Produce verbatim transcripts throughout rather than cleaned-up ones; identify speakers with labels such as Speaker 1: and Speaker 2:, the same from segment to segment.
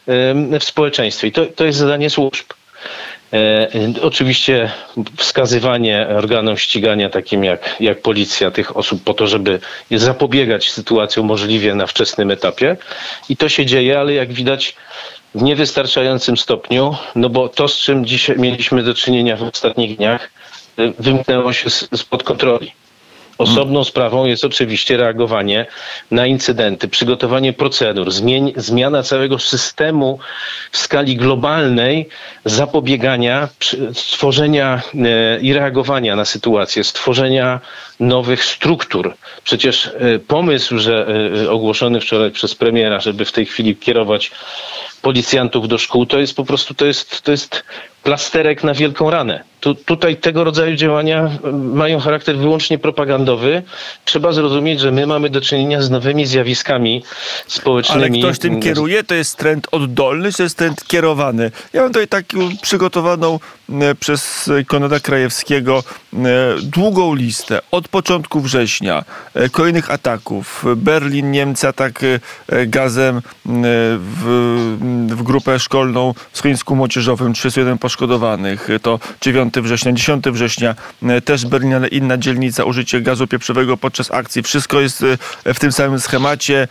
Speaker 1: w społeczeństwie. I to, to jest zadanie służb. E, oczywiście wskazywanie organom ścigania takim jak, jak policja tych osób po to, żeby zapobiegać sytuacjom możliwie na wczesnym etapie. I to się dzieje, ale jak widać w niewystarczającym stopniu, no bo to, z czym dzisiaj mieliśmy do czynienia w ostatnich dniach, wymknęło się spod kontroli. Osobną sprawą jest oczywiście reagowanie na incydenty, przygotowanie procedur, zmień, zmiana całego systemu w skali globalnej, zapobiegania, stworzenia e, i reagowania na sytuację, stworzenia nowych struktur. Przecież e, pomysł, że e, ogłoszony wczoraj przez premiera, żeby w tej chwili kierować policjantów do szkół, to jest po prostu, to jest, to jest plasterek na wielką ranę. Tu, tutaj tego rodzaju działania mają charakter wyłącznie propagandowy. Trzeba zrozumieć, że my mamy do czynienia z nowymi zjawiskami społecznymi.
Speaker 2: Ale ktoś tym kieruje? To jest trend oddolny, czy to jest trend kierowany? Ja mam tutaj taką przygotowaną przez Konrada Krajewskiego długą listę. Od początku września kolejnych ataków. Berlin, Niemcy, atak gazem w, w grupę szkolną w schronisku młodzieżowym, trzydziestu jeden poszkodowanych. To dziewiątego września, dziesiątego września, też Berlin, ale inna dzielnica, użycie gazu pieprzowego podczas akcji. Wszystko jest w tym samym schemacie.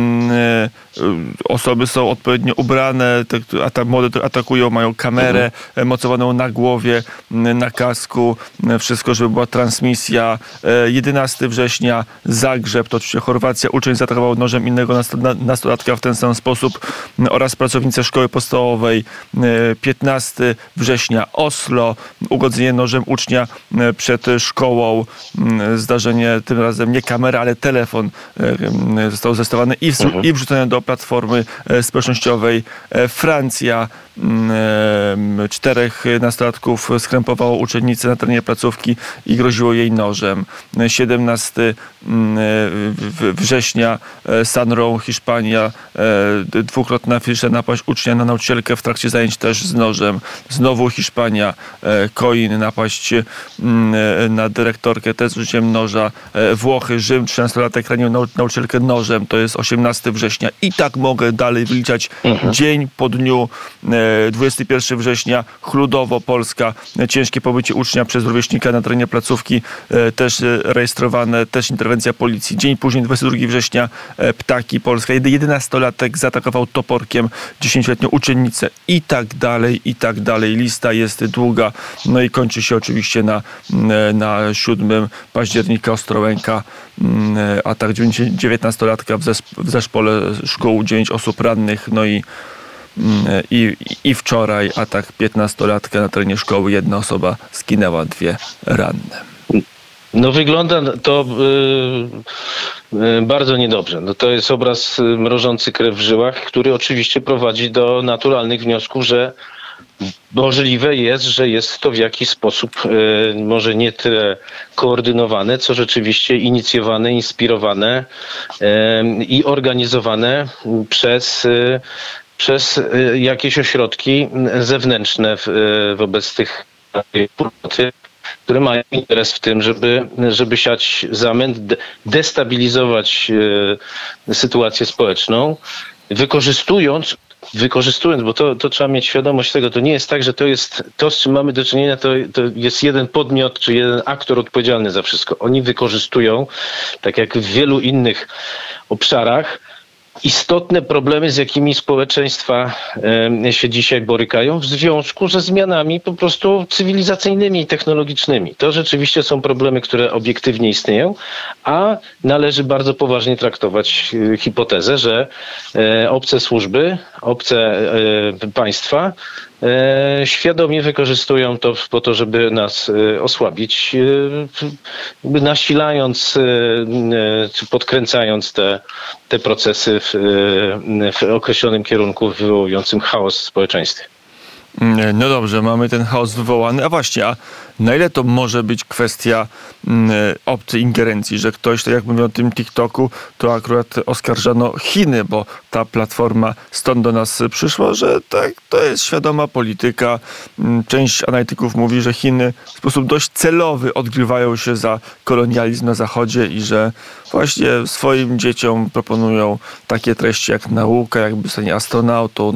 Speaker 2: Osoby są odpowiednio ubrane, te młode atakują, mają kamerę mhm. mocowaną na głowie, na kasku. Wszystko, żeby była transmisja. jedenastego września Zagrzeb, to oczywiście Chorwacja. Uczeń zaatakował nożem innego nastolatka w ten sam sposób oraz pracownicę szkoły podstawowej. piętnastego września Oslo, ugodzenie nożem ucznia przed szkołą. Zdarzenie, tym razem nie kamera, ale telefon został zestawany i, w, mhm. i wrzucony do platformy społecznościowej. Francja, czterech nastolatków skrępowało uczennicę na terenie placówki i groziło jej nożem. siedemnastego września Sanrą, Hiszpania, dwukrotna fizyczna napaść ucznia na nauczycielkę w trakcie zajęć też z nożem. Znowu Hiszpania, Coin, napaść na dyrektorkę też z użyciem noża. Włochy, Rzym, trzynastolatek ranił nauczycielkę nożem, to jest osiemnastego września. I tak mogę dalej wyliczać mhm. dzień po dniu. dwudziestego pierwszego września Chludowo, Polska, ciężkie pobycie ucznia przez rówieśnika na terenie placówki, też rejestrowane, też interwencja policji. Dzień później, dwudziestego drugiego września, Ptaki, Polska. jedenastolatek zaatakował toporkiem dziesięcioletnią uczennicę i tak dalej, i tak dalej. Lista jest długa. No i kończy się oczywiście na, na siódmego października Ostrołęka. Atak dziewiętnastolatka w, zesp- w zespole szkół, dziewięć osób rannych. No i I, I wczoraj atak piętnastolatka na terenie szkoły. Jedna osoba zginęła, dwie ranne.
Speaker 1: No wygląda to yy, yy, bardzo niedobrze. No to jest obraz mrożący krew w żyłach, który oczywiście prowadzi do naturalnych wniosków, że możliwe jest, że jest to w jakiś sposób yy, może nie tyle koordynowane, co rzeczywiście inicjowane, inspirowane yy, i organizowane przez yy, przez jakieś ośrodki zewnętrzne wobec tych wspólnoty, które mają interes w tym, żeby, żeby siać zamęt, destabilizować sytuację społeczną, wykorzystując Wykorzystując, bo to, to trzeba mieć świadomość tego, to nie jest tak, że to jest to, z czym mamy do czynienia, to, to jest jeden podmiot czy jeden aktor odpowiedzialny za wszystko. Oni wykorzystują, tak jak w wielu innych obszarach, istotne problemy, z jakimi społeczeństwa e, się dzisiaj borykają w związku ze zmianami po prostu cywilizacyjnymi i technologicznymi. To rzeczywiście są problemy, które obiektywnie istnieją, a należy bardzo poważnie traktować e, hipotezę, że e, obce służby, obce e, państwa E, świadomie wykorzystują to po to, żeby nas e, osłabić, e, nasilając e, czy podkręcając te, te procesy w, w określonym kierunku wywołującym chaos w społeczeństwie.
Speaker 2: No dobrze, mamy ten chaos wywołany. A właśnie, a na ile to może być kwestia mm, obcej ingerencji, że ktoś, tak jak mówię o tym TikToku, to akurat oskarżano Chiny, bo ta platforma stąd do nas przyszła, że tak, to jest świadoma polityka. Część analityków mówi, że Chiny w sposób dość celowy odgrywają się za kolonializm na Zachodzie i że właśnie swoim dzieciom proponują takie treści jak nauka, jakby zostanie astronautą,